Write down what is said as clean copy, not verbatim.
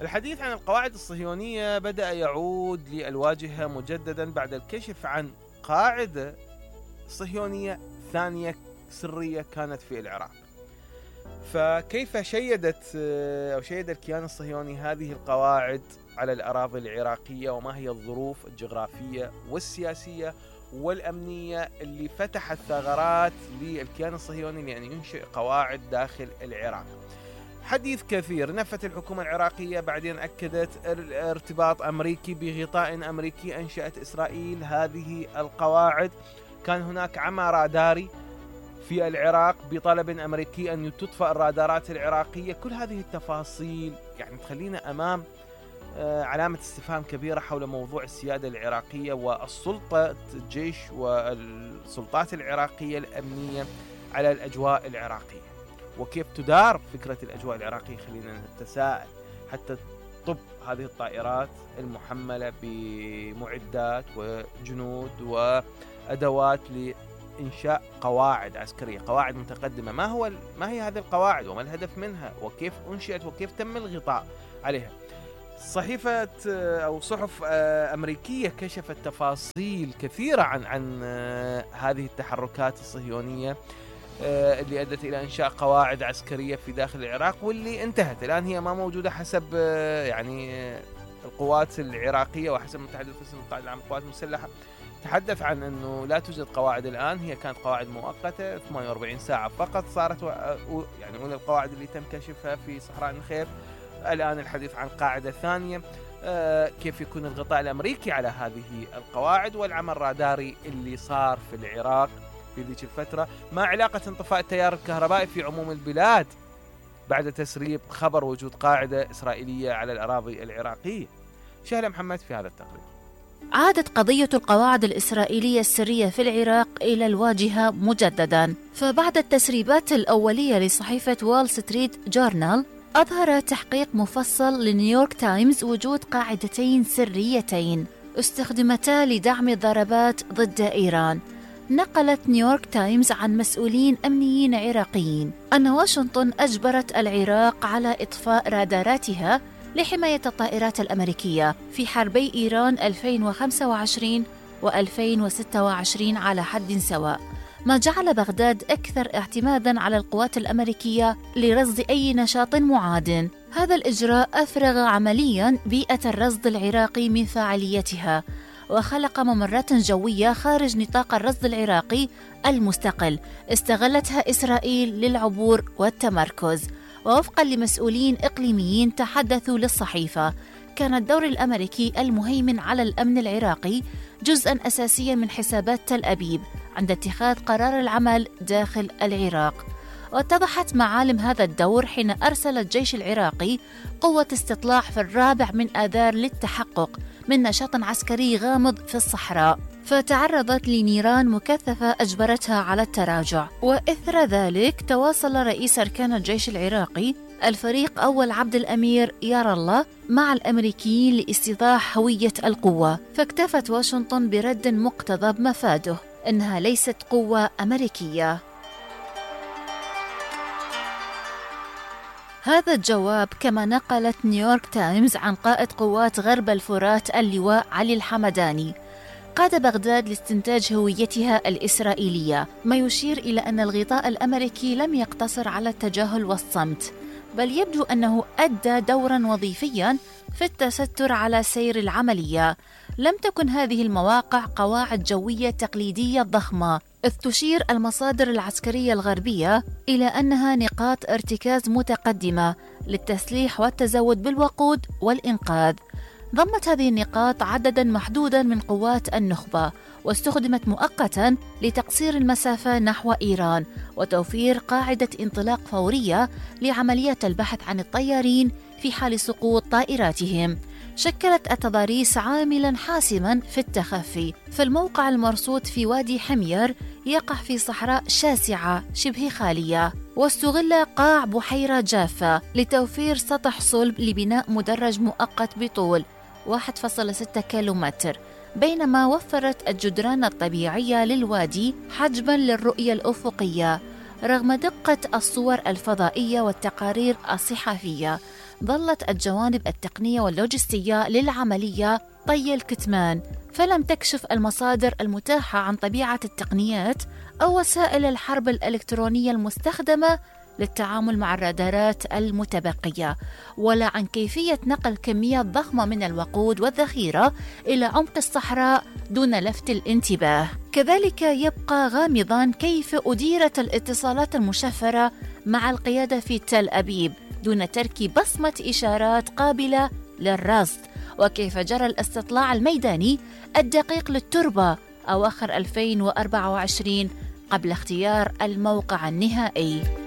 الحديث عن القواعد الصهيونية بدأ يعود للواجهة مجددا بعد الكشف عن قاعدة صهيونية ثانية سرية كانت في العراق. فكيف شيد الكيان الصهيوني هذه القواعد على الأراضي العراقية، وما هي الظروف الجغرافية والسياسية والأمنية اللي فتحت ثغرات للكيان الصهيوني لأن ينشئ قواعد داخل العراق. حديث كثير. نفت الحكومة العراقية بعدين أكدت ارتباط أمريكي بغطاء أمريكي أنشأت إسرائيل هذه القواعد. كان هناك عمى راداري في العراق بطلب أمريكي أن تطفأ الرادارات العراقية. كل هذه التفاصيل يعني تخلينا أمام علامة استفهام كبيرة حول موضوع السيادة العراقية والسلطة، الجيش والسلطات العراقية الأمنية على الأجواء العراقية، وكيف تدار فكرة الأجواء العراقية. خلينا نتساءل حتى طب هذه الطائرات المحملة بمعدات وجنود وأدوات لإنشاء قواعد عسكرية، قواعد متقدمة. ما هي هذه القواعد وما الهدف منها وكيف أنشئت وكيف تم الغطاء عليها؟ صحيفة أو صحف أمريكية كشفت تفاصيل كثيرة عن هذه التحركات الصهيونية اللي أدت إلى إنشاء قواعد عسكرية في داخل العراق، واللي انتهت الآن. هي ما موجودة حسب يعني القوات العراقية وحسب متحدث باسم القائد العام للقوات المسلحة تحدث عن أنه لا توجد قواعد الآن. هي كانت قواعد مؤقتة 48 ساعة فقط صارت، يعني أولى القواعد اللي تم كشفها في صحراء النخيل. الآن الحديث عن قاعدة ثانية. كيف يكون الغطاء الأمريكي على هذه القواعد والعمل الراداري اللي صار في العراق في ذيك الفترة. ما علاقة انطفاء التيار الكهربائي في عموم البلاد بعد تسريب خبر وجود قاعدة إسرائيلية على الأراضي العراقية؟ شهلة محمد في هذا التقرير. عادت قضية القواعد الإسرائيلية السرية في العراق إلى الواجهة مجددا، فبعد التسريبات الأولية لصحيفة وول ستريت جورنال أظهر تحقيق مفصل لنيويورك تايمز وجود قاعدتين سريتين استخدمتا لدعم الضربات ضد إيران. نقلت نيويورك تايمز عن مسؤولين أمنيين عراقيين أن واشنطن أجبرت العراق على إطفاء راداراتها لحماية الطائرات الأمريكية في حربي إيران 2025 و2026 على حد سواء، ما جعل بغداد أكثر اعتماداً على القوات الأمريكية لرصد أي نشاط معاد. هذا الإجراء أفرغ عملياً بيئة الرصد العراقي من فاعليتها، وخلق ممرات جوية خارج نطاق الرصد العراقي المستقل استغلتها إسرائيل للعبور والتمركز. ووفقاً لمسؤولين إقليميين تحدثوا للصحيفة، كان الدور الأمريكي المهيمن على الأمن العراقي جزءاً أساسياً من حسابات تل أبيب عند اتخاذ قرار العمل داخل العراق. واتضحت معالم هذا الدور حين أرسل الجيش العراقي قوة استطلاع في 4 آذار للتحقق من نشاط عسكري غامض في الصحراء، فتعرضت لنيران مكثفة أجبرتها على التراجع. وإثر ذلك تواصل رئيس أركان الجيش العراقي الفريق أول عبد الأمير يار الله مع الأمريكيين لاستيضاح هوية القوة، فاكتفت واشنطن برد مقتضب مفاده إنها ليست قوة أمريكية. هذا الجواب كما نقلت نيويورك تايمز عن قائد قوات غرب الفرات اللواء علي الحمداني قاد بغداد لاستنتاج هويتها الإسرائيلية، ما يشير إلى أن الغطاء الأمريكي لم يقتصر على التجاهل والصمت، بل يبدو أنه أدى دورا وظيفيا في التستر على سير العملية. لم تكن هذه المواقع قواعد جوية تقليدية ضخمة، إذ تشير المصادر العسكرية الغربية إلى أنها نقاط ارتكاز متقدمة للتسليح والتزود بالوقود والإنقاذ. ضمت هذه النقاط عدداً محدوداً من قوات النخبة، واستخدمت مؤقتاً لتقصير المسافة نحو إيران وتوفير قاعدة انطلاق فورية لعملية البحث عن الطيارين في حال سقوط طائراتهم. شكلت التضاريس عاملاً حاسماً في التخفي، فالموقع المرصود في وادي حمير يقع في صحراء شاسعة شبه خالية، واستغل قاع بحيرة جافة لتوفير سطح صلب لبناء مدرج مؤقت بطول 1.6 كيلومتر، بينما وفرت الجدران الطبيعية للوادي حجباً للرؤية الأفقية. رغم دقة الصور الفضائية والتقارير الصحفية، ظلت الجوانب التقنية واللوجستية للعملية طي الكتمان، فلم تكشف المصادر المتاحة عن طبيعة التقنيات أو وسائل الحرب الإلكترونية المستخدمة للتعامل مع الرادارات المتبقية، ولا عن كيفية نقل كميات ضخمة من الوقود والذخيرة إلى عمق الصحراء دون لفت الانتباه. كذلك يبقى غامضاً كيف أديرت الاتصالات المشفرة مع القيادة في تل أبيب دون ترك بصمة إشارات قابلة للرصد، وكيف جرى الاستطلاع الميداني الدقيق للتربة أواخر 2024 قبل اختيار الموقع النهائي.